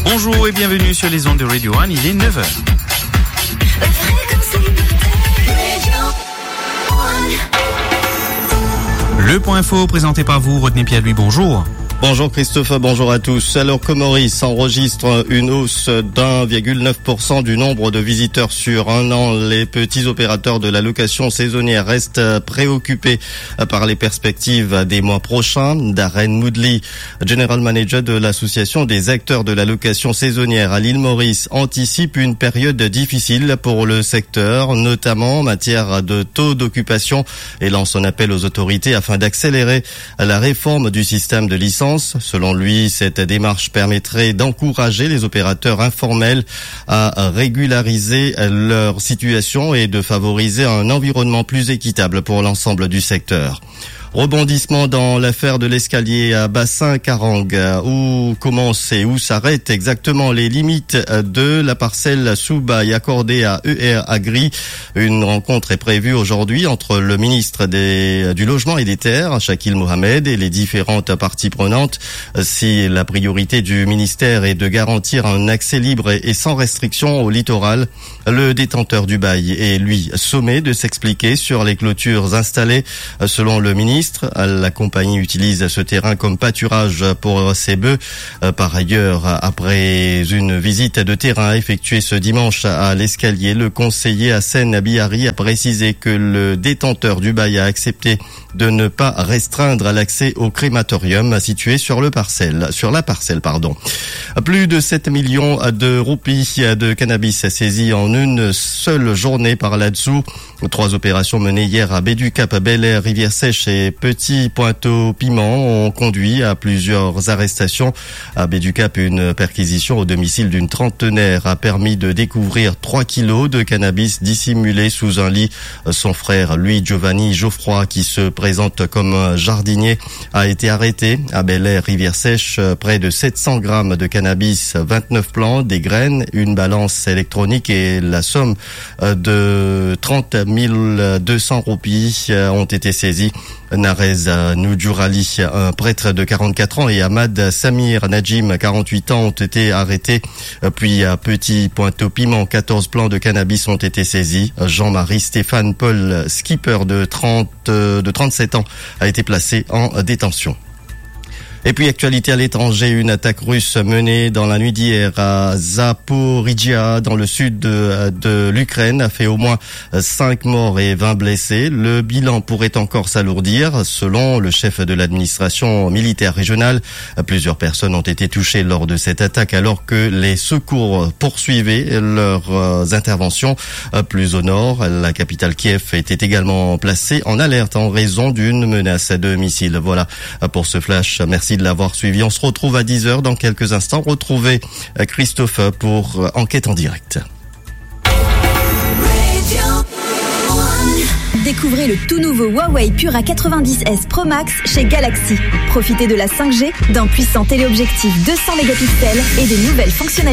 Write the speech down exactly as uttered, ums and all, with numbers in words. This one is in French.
Bonjour et bienvenue sur les ondes de Radio One, il est neuf heures. Le point info présenté par vous, Rodney Pierre-Louis, bonjour. Bonjour Christophe, bonjour à tous. Alors que Maurice enregistre une hausse d'un virgule neuf pour cent du nombre de visiteurs sur un an, les petits opérateurs de la location saisonnière restent préoccupés par les perspectives des mois prochains. Darren Moodley, General Manager de l'association des acteurs de la location saisonnière à l'île Maurice, anticipe une période difficile pour le secteur, notamment en matière de taux d'occupation, et lance un appel aux autorités afin d'accélérer la réforme du système de licence. Selon lui, cette démarche permettrait d'encourager les opérateurs informels à régulariser leur situation et de favoriser un environnement plus équitable pour l'ensemble du secteur. Rebondissement dans l'affaire de l'escalier à Bassin-Karang. Où commencent et où s'arrêtent exactement les limites de la parcelle sous-bail accordée à E R Agri. Une rencontre est prévue aujourd'hui entre le ministre des, du Logement et des Terres, Shakil Mohamed, et les différentes parties prenantes. Si la priorité du ministère est de garantir un accès libre et sans restriction au littoral, le détenteur du bail est, lui, sommé de s'expliquer sur les clôtures installées. Selon le ministre, la compagnie utilise ce terrain comme pâturage pour ses bœufs. Par ailleurs, après une visite de terrain effectuée ce dimanche à l'escalier, le conseiller Hassen Bihari a précisé que le détenteur du bail a accepté de ne pas restreindre l'accès au crématorium situé sur le parcelle, sur la parcelle, pardon. Plus de sept millions de roupies de cannabis saisis en une seule journée par l'A D S O. Trois opérations menées hier à Béducap, Bel-Air, Rivière-Sèche et Petit Pointe-au-Piment ont conduit à plusieurs arrestations. À Béducap, une perquisition au domicile d'une trentenaire a permis de découvrir trois kilos de cannabis dissimulé sous un lit. Son frère, lui, Giovanni Geoffroy, qui se présente comme un jardinier, a été arrêté. À Bel-Air, Rivière-Sèche, près de sept cents grammes de cannabis, vingt-neuf plants, des graines, une balance électronique et la somme de trente mille deux cents roupies ont été saisis. Narez Noudjourali, un prêtre de quarante-quatre ans, et Ahmad Samir Najim, quarante-huit ans, ont été arrêtés. Puis à Petit Pointe-au-Piment, quatorze plants de cannabis ont été saisis. Jean-Marie Stéphane Paul, skipper de trente, de trente-sept ans, a été placé en détention. Et puis, actualité à l'étranger, une attaque russe menée dans la nuit d'hier à Zaporizhzhia, dans le sud de, de l'Ukraine, a fait au moins cinq morts et vingt blessés. Le bilan pourrait encore s'alourdir. Selon le chef de l'administration militaire régionale, plusieurs personnes ont été touchées lors de cette attaque, alors que les secours poursuivaient leurs interventions. Plus au nord, la capitale Kiev était également placée en alerte en raison d'une menace de missiles. Voilà pour ce flash. Merci de l'avoir suivi. On se retrouve à dix heures dans quelques instants. Retrouvez Christophe pour Enquête en direct. Découvrez le tout nouveau Huawei Pura quatre-vingt-dix S Pro Max chez Galaxy. Profitez de la cinq G, d'un puissant téléobjectif deux cents mégapixels et des nouvelles fonctionnalités